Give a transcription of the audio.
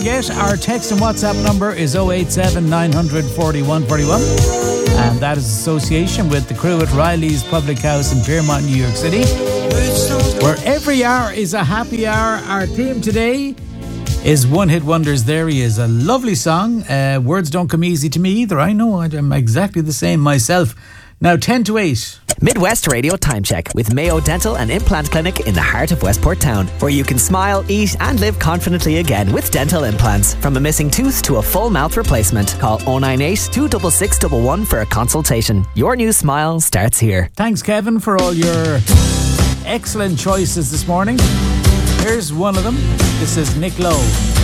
forget, our text and WhatsApp number is 087 900 41 41. And that is association with the crew at Riley's Public House in Piermont, New York City, where every hour is a happy hour. Our theme today is One Hit Wonders. There he is, a lovely song. Words don't come easy to me either. I know, I'm exactly the same myself. Now 10 to 8. Midwest Radio Time Check with Mayo Dental and Implant Clinic in the heart of Westport Town, where you can smile, eat and live confidently again with dental implants. From a missing tooth to a full mouth replacement. Call 098 266 111 for a consultation. Your new smile starts here. Thanks, Kevin, for all your excellent choices this morning. Here's one of them. This is Nick Lowe.